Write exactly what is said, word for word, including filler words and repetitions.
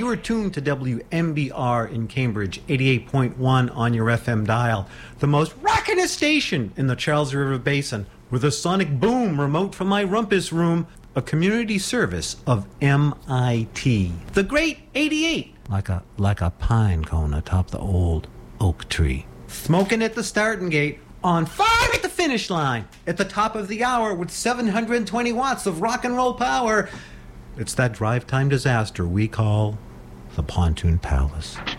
You are tuned to W M B R in Cambridge, eighty-eight point one on your F M dial, the most rockin'est station in the Charles River Basin, with a sonic boom remote from my rumpus room, a community service of M I T. The Great eighty-eight, like a like a pine cone atop the old oak tree. Smoking at the starting gate, on fire at the finish line, at the top of the hour with seven hundred twenty watts of rock and roll power. It's that drive time disaster we call the Pontoon Palace.